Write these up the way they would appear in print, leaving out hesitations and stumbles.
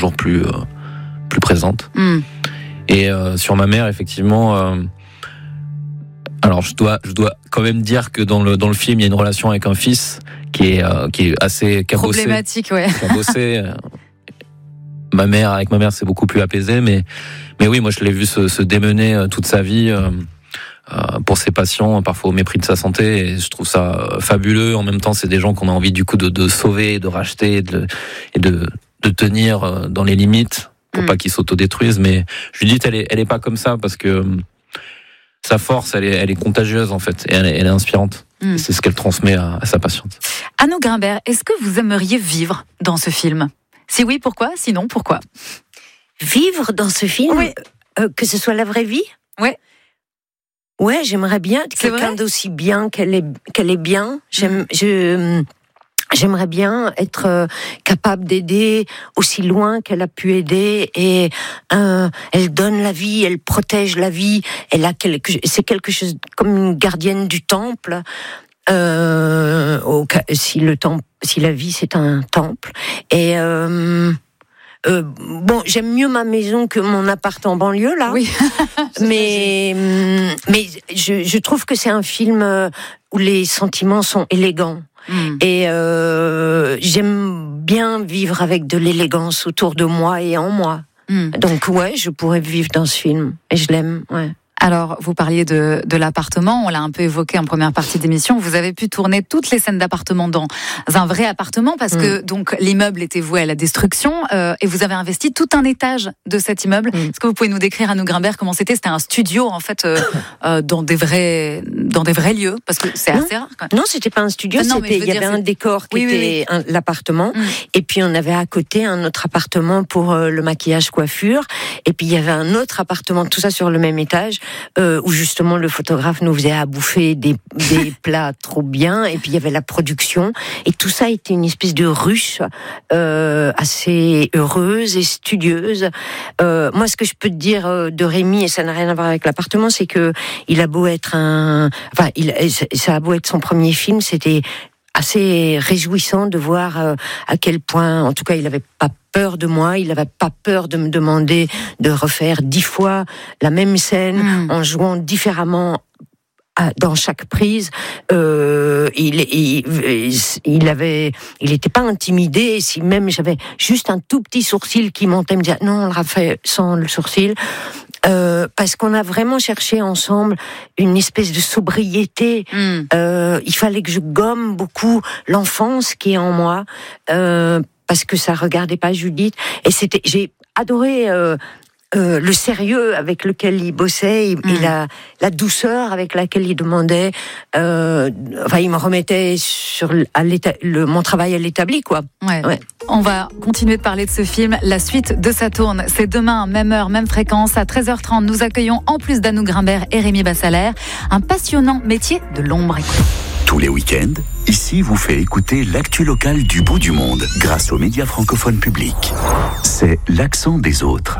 toujours plus présente. Et sur ma mère, effectivement, alors je dois quand même dire que dans le film, il y a une relation avec un fils qui est assez cabossé. Problématique, ouais. Cabossé. Avec ma mère, c'est beaucoup plus apaisé, mais oui, moi je l'ai vu se démener toute sa vie pour ses patients, parfois au mépris de sa santé, et je trouve ça fabuleux. En même temps, c'est des gens qu'on a envie du coup de sauver, de racheter, et de tenir dans les limites pour pas qu'ils s'autodétruisent. Mais Judith, elle est pas comme ça, parce que sa force, elle est contagieuse en fait, et elle est inspirante. Et c'est ce qu'elle transmet à sa patiente. Anouck Grimbert, est-ce que vous aimeriez vivre dans ce film ? Si oui, pourquoi ? Sinon, pourquoi ? Vivre dans ce film, oui. Que ce soit la vraie vie ? Ouais. Ouais, j'aimerais bien être quelqu'un d'aussi bien qu'elle est bien. J'aimerais bien être capable d'aider aussi loin qu'elle a pu aider, et elle donne la vie, elle protège la vie, c'est quelque chose comme une gardienne du temple. Si la vie c'est un temple, et bon, j'aime mieux ma maison que mon appart en banlieue là. Oui. mais je trouve que c'est un film où les sentiments sont élégants. Et j'aime bien vivre avec de l'élégance autour de moi et en moi. Donc ouais, je pourrais vivre dans ce film, et je l'aime. Ouais. Alors, vous parliez de l'appartement, on l'a un peu évoqué en première partie d'émission. Vous avez pu tourner toutes les scènes d'appartement dans un vrai appartement, parce que donc l'immeuble était voué à la destruction, et vous avez investi tout un étage de cet immeuble. Est-ce que vous pouvez nous décrire, Anouck Grimbert, comment c'était ? C'était un studio en fait, dans des vrais lieux, parce que c'est assez rare. Quand même. Non, c'était pas un studio. Il y avait un décor qui était l'appartement, et puis on avait à côté un autre appartement pour le maquillage, coiffure, et puis il y avait un autre appartement, tout ça sur le même étage. Où justement le photographe nous faisait à bouffer des plats trop bien, et puis il y avait la production, et tout ça était une espèce de ruche assez heureuse et studieuse. Moi, ce que je peux te dire de Rémi, et ça n'a rien à voir avec l'appartement, c'est que il a beau être ça a beau être son premier film, c'était assez réjouissant de voir à quel point, en tout cas, il avait pas peur de moi, il n'avait pas peur de me demander de refaire 10 fois la même scène en jouant différemment dans chaque prise. Il était pas intimidé. Si même j'avais juste un tout petit sourcil qui montait, me disait non, on l'a fait sans le sourcil. Parce qu'on a vraiment cherché ensemble une espèce de sobriété. Il fallait que je gomme beaucoup l'enfance qui est en moi, parce que ça regardait pas Judith. Et j'ai adoré le sérieux avec lequel il bossait, et la douceur avec laquelle il demandait. Il me remettait sur mon travail à l'établi, quoi. Ouais. On va continuer de parler de ce film. La suite de Ça tourne, c'est demain, même heure, même fréquence, à 13h30. Nous accueillons, en plus d'Anouck Grimbert et Rémi Bassalaire, un passionnant métier de l'ombre. Tous les week-ends, ici vous fait écouter l'actu locale du bout du monde grâce aux médias francophones publics. C'est l'accent des autres.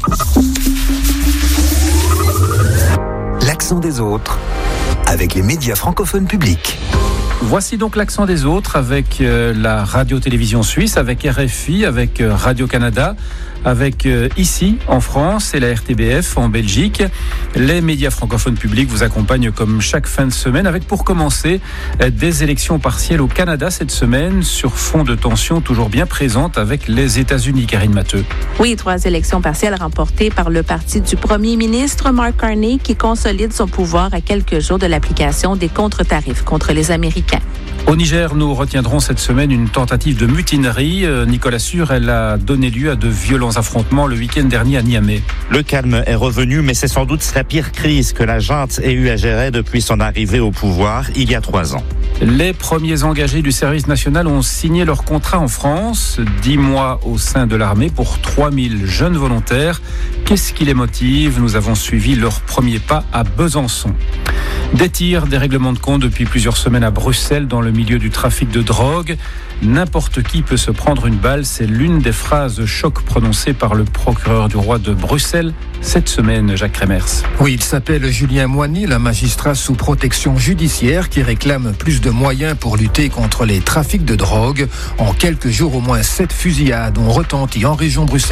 L'accent des autres avec les médias francophones publics. Voici donc l'accent des autres avec la radio-télévision suisse, avec RFI, avec Radio-Canada, avec ici en France et la RTBF en Belgique. Les médias francophones publics vous accompagnent comme chaque fin de semaine, avec pour commencer des élections partielles au Canada cette semaine, sur fond de tension toujours bien présente avec les États-Unis. Karine Matteux. Oui, 3 élections partielles remportées par le parti du premier ministre Mark Carney, qui consolide son pouvoir à quelques jours de l'application des contre-tarifs contre les Américains. Au Niger, nous retiendrons cette semaine une tentative de mutinerie. Nicolas Sûr, elle a donné lieu à de violents affrontements le week-end dernier à Niamey. Le calme est revenu, mais c'est sans doute la pire crise que la junte ait eu à gérer depuis son arrivée au pouvoir il y a 3 ans. Les premiers engagés du service national ont signé leur contrat en France. 10 mois au sein de l'armée pour 3000 jeunes volontaires. Qu'est-ce qui les motive ? Nous avons suivi leurs premiers pas à Besançon. Des tirs, des règlements de compte depuis plusieurs semaines à Bruxelles dans le milieu du trafic de drogue. N'importe qui peut se prendre une balle, c'est l'une des phrases choc prononcées par le procureur du roi de Bruxelles cette semaine, Jacques Remers. Oui, il s'appelle Julien Moigny, un magistrat sous protection judiciaire qui réclame plus de moyens pour lutter contre les trafics de drogue. En quelques jours, au moins 7 fusillades ont retenti en région Bruxelles.